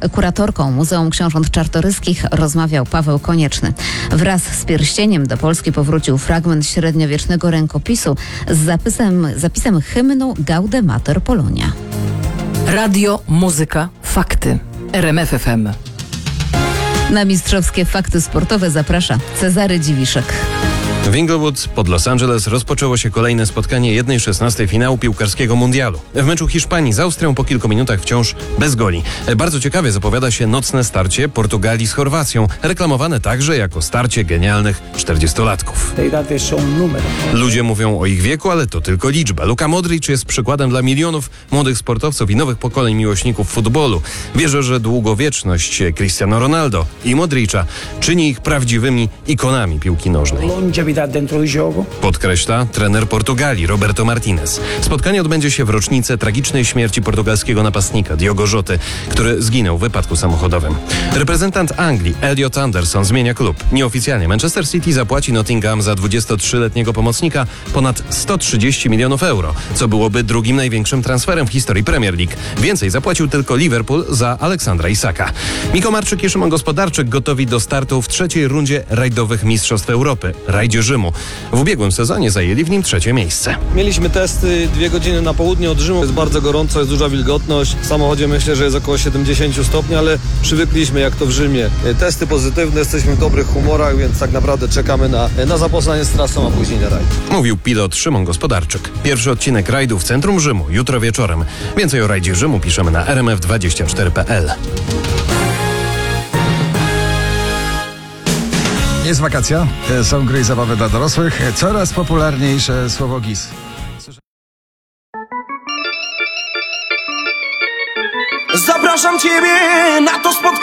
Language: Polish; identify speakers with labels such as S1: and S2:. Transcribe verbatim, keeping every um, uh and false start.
S1: kuratorką Muzeum Książąt Czartoryskich rozmawiał Paweł Konieczny. Wraz z pierścieniem do Polski powrócił fragment średniowiecznego rękopisu z zapisem, zapisem hymnu Gaude Mater Polonia.
S2: Radio, muzyka, fakty. R M F F M.
S1: Na mistrzowskie fakty sportowe zaprasza Cezary Dziwiszek.
S3: W Inglewood pod Los Angeles rozpoczęło się kolejne spotkanie jednej szesnastej finału piłkarskiego mundialu. W meczu Hiszpanii z Austrią po kilku minutach wciąż bez goli. Bardzo ciekawie zapowiada się nocne starcie Portugalii z Chorwacją, reklamowane także jako starcie genialnych czterdziestolatków.
S4: Te daty są numer.
S3: Ludzie mówią o ich wieku, ale to tylko liczba. Luka Modric jest przykładem dla milionów młodych sportowców i nowych pokoleń miłośników futbolu. Wierzę, że długowieczność Cristiano Ronaldo i Modricza czyni ich prawdziwymi ikonami piłki nożnej.
S4: Dentro di gioco.
S3: Podkreśla trener Portugalii Roberto Martinez. Spotkanie odbędzie się w rocznicę tragicznej śmierci portugalskiego napastnika Diogo Joty, który zginął w wypadku samochodowym. Reprezentant Anglii Elliot Anderson zmienia klub. Nieoficjalnie Manchester City zapłaci Nottingham za dwudziestotrzyletniego pomocnika ponad sto trzydzieści milionów euro, co byłoby drugim największym transferem w historii Premier League. Więcej zapłacił tylko Liverpool za Aleksandra Isaka. Miko Marczyk i Szymon Gospodarczyk gotowi do startu w trzeciej rundzie rajdowych Mistrzostw Europy, rajdzie Rzymu. W ubiegłym sezonie zajęli w nim trzecie miejsce.
S5: Mieliśmy testy dwie godziny na południe od Rzymu. Jest bardzo gorąco, jest duża wilgotność. W samochodzie myślę, że jest około siedemdziesiąt stopni, ale przywykliśmy jak to w Rzymie. Testy pozytywne, jesteśmy w dobrych humorach, więc tak naprawdę czekamy na, na zapoznanie z trasą, a później na rajd.
S3: Mówił pilot Szymon Gospodarczyk. Pierwszy odcinek rajdu w centrum Rzymu jutro wieczorem. Więcej o rajdzie Rzymu piszemy na r m f dwadzieścia cztery kropka p l.
S6: Jest wakacja, są gry i zabawy dla dorosłych, coraz popularniejsze słowo gis.
S7: Zapraszam Ciebie na to spotkanie.